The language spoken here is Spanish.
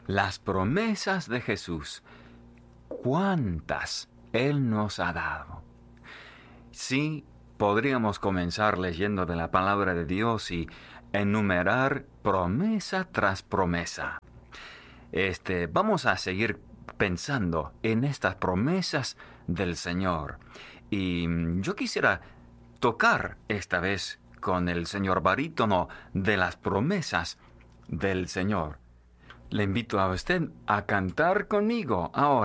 las promesas de Jesús. ¿Cuántas Él nos ha dado? Sí, podríamos comenzar leyendo de la palabra de Dios y enumerar promesa tras promesa. Vamos a seguir pensando en estas promesas del Señor. Y yo quisiera tocar esta vez con el señor barítono de las promesas del Señor. Le invito a usted a cantar conmigo ahora.